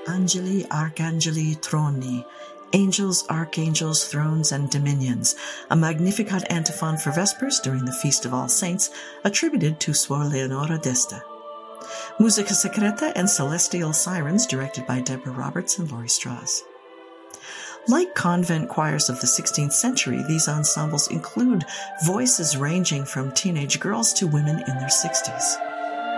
Angeli, Arcangeli, Troni, Angels, Archangels, Thrones, and Dominions, a Magnificat antiphon for Vespers during the Feast of All Saints, attributed to Suor Leonora d'Este. Musica Secreta and Celestial Sirens, directed by Deborah Roberts and Laurie Strauss. Like convent choirs of the 16th century, these ensembles include voices ranging from teenage girls to women in their 60s.